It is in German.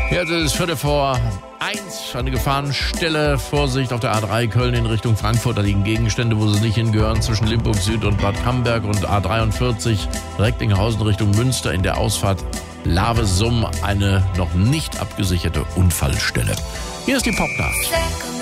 Ja, es ist 1:45. Eine Gefahrenstelle. Vorsicht auf der A3 Köln in Richtung Frankfurt. Da liegen Gegenstände, wo sie nicht hingehören, zwischen Limburg Süd und Bad Camberg und A43 Recklinghausen Richtung Münster in der Ausfahrt Lavesum. Eine noch nicht abgesicherte Unfallstelle. Hier ist die Popnacht.